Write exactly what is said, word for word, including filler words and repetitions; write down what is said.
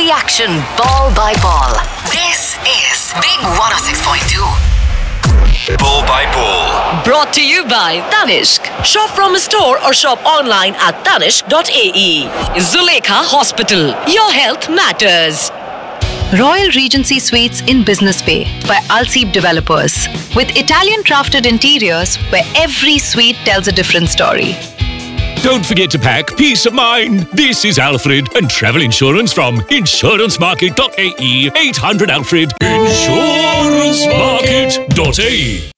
the action, ball by ball. This is Big one oh six point two. Ball by ball. Brought to you by Tanishq. Shop from a store or shop online at tanishq dot a e. Zulekha Hospital. Your health matters. Royal Regency Suites in Business Bay by Alseeb Developers. With Italian crafted interiors where every suite tells a different story. Don't forget to pack peace of mind. This is Alfred and travel insurance from insurance market dot a e. eight hundred Alfred. insurance market dot a e.